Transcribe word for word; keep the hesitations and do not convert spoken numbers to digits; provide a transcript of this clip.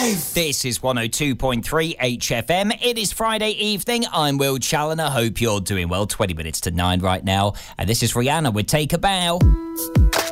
Live. This is one oh two point three H F M. It is Friday evening. I'm Will Challoner. Hope you're doing well. twenty minutes to nine right now. And this is Rihanna with Take a Bow.